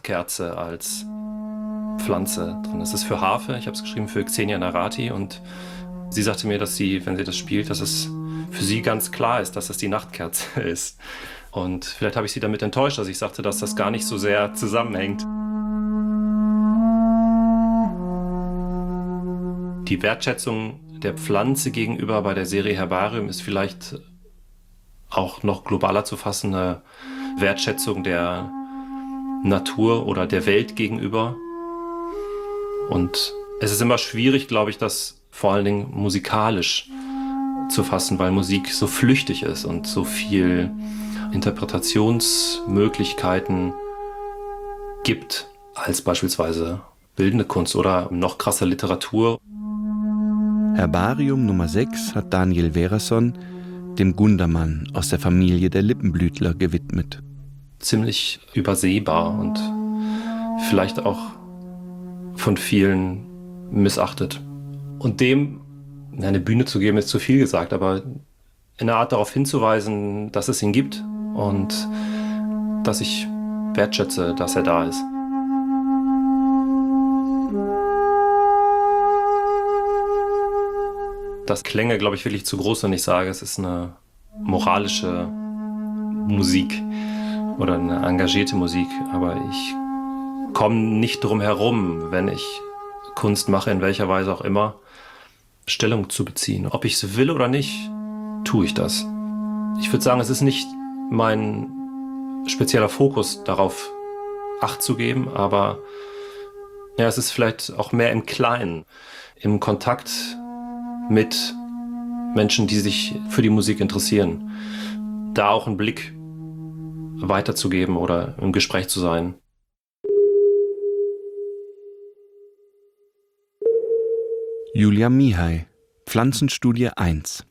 Nachtkerze als Pflanze drin. Es ist für Harfe, ich habe es geschrieben für Xenia Narati und sie sagte mir, dass sie, wenn sie das spielt, dass es für sie ganz klar ist, dass es die Nachtkerze ist. Und vielleicht habe ich sie damit enttäuscht, dass ich sagte, dass das gar nicht so sehr zusammenhängt. Die Wertschätzung der Pflanze gegenüber bei der Serie Herbarium ist vielleicht auch noch globaler zu fassen, eine Wertschätzung der Natur oder der Welt gegenüber. Und es ist immer schwierig, glaube ich, das vor allen Dingen musikalisch zu fassen, weil Musik so flüchtig ist und so viel Interpretationsmöglichkeiten gibt als beispielsweise bildende Kunst oder noch krasser Literatur. Herbarium Nummer 6 hat Daniel Verason dem Gundermann aus der Familie der Lippenblütler gewidmet. Ziemlich übersehbar und vielleicht auch von vielen missachtet. Und dem eine Bühne zu geben, ist zu viel gesagt, aber in einer Art darauf hinzuweisen, dass es ihn gibt und dass ich wertschätze, dass er da ist. Das klänge, glaube ich, wirklich zu groß, wenn ich sage, es ist eine moralische Musik oder eine engagierte Musik. Aber ich komme nicht drum herum, wenn ich Kunst mache, in welcher Weise auch immer, Stellung zu beziehen. Ob ich es will oder nicht, tue ich das. Ich würde sagen, es ist nicht mein spezieller Fokus, darauf Acht zu geben, aber ja, es ist vielleicht auch mehr im Kleinen, im Kontakt mit Menschen, die sich für die Musik interessieren, da auch einen Blick weiterzugeben oder im Gespräch zu sein. Julia Mihai, Pflanzenstudie 1.